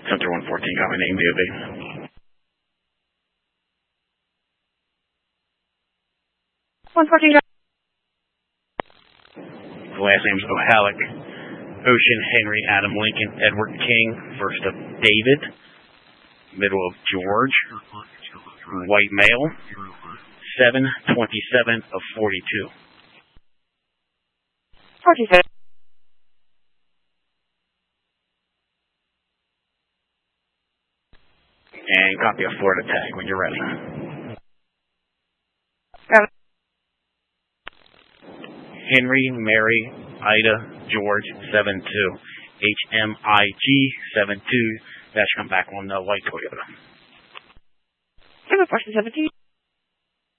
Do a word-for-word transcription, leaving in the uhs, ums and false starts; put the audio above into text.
Center one fourteen, got my name, D O B. one fourteen. The last name's O'Halleck. Ocean, Henry, Adam, Lincoln, Edward, King. First of David. Middle of George. White male. seven twenty-seven of forty-two. forty-seven. And copy of Florida tag when you're ready. Got it. Henry, Mary, Ida, George, seven two. H M I G, seven two. That should come back on the white Toyota. seven four seventeen.